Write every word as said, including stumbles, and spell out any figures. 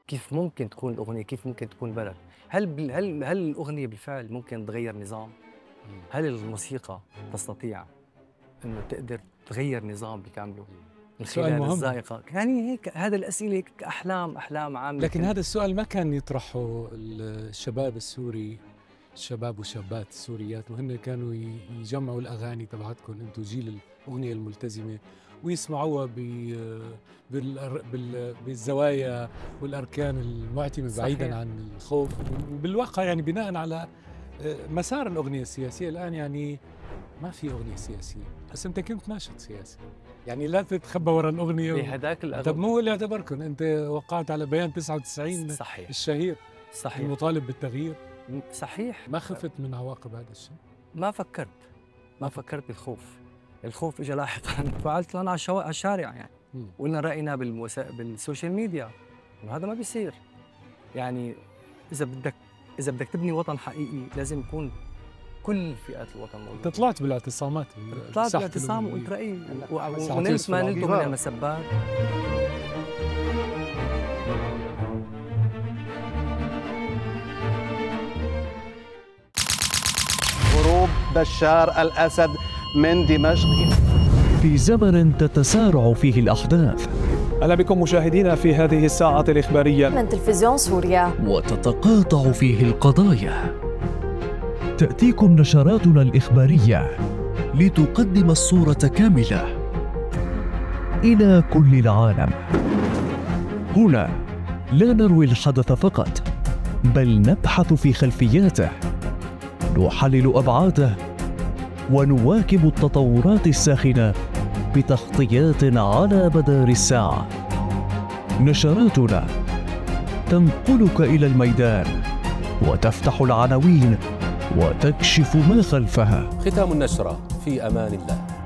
كيف ممكن تكون الأغنية، كيف ممكن تكون بلد؟ هل بال هل هل الأغنية بالفعل ممكن تغيّر نظام؟ هل الموسيقى تستطيع إنه تقدر تغيّر نظام بكامله من سؤال خلال مهم. الذائقة؟ يعني هيك هذا الأسئلة هيك أحلام أحلام عامة. لكن هذا السؤال ما كان يطرحه الشباب السوري، الشباب والشابات السوريات، وهن كانوا يجمعوا الأغاني تبعتكم أنتم جيل الأغنية الملتزمة ويسمعوها بالزوايا والأركان المعتمة بعيداً عن الخوف. وبالواقع يعني بناء على مسار الأغنية السياسية الآن يعني ما في أغنية سياسية، بس أنت كنت ناشط سياسي، يعني لا تتخبى وراء الأغنية. بهداك الأغنية طب مو اللي اعتبركم أنت وقعت على بيان تسعة وتسعين صحيح الشهير صحيح المطالب بالتغيير. صحيح. ما خفت من عواقب هذا الشيء؟ ما فكرت ما فكرت بالخوف. الخوف اجى لاحقا. فعلت انا على الشارع يعني وقلنا راينا بالمسا... بالسوشيال ميديا انه هذا ما بيصير. يعني اذا بدك اذا بدك تبني وطن حقيقي لازم يكون كل فئات الوطن موجوده. انت طلعت بالاعتصامات طلعت بالاعتصام وقلت رايي ونلت ما نلته من المسبات. هروب بشار الأسد من دمشق. في زمن تتسارع فيه الأحداث، أهلا بكم مشاهدينا في هذه الساعة الإخبارية من تلفزيون سوريا، وتتقاطع فيه القضايا. تأتيكم نشراتنا الإخبارية لتقدم الصورة كاملة إلى كل العالم. هنا لا نروي الحدث فقط، بل نبحث في خلفياته، نحلل أبعاده، ونواكب التطورات الساخنة بتغطيات على مدار الساعة. نشراتنا تنقلك إلى الميدان وتفتح العناوين وتكشف ما خلفها. ختام النشرة في أمان الله.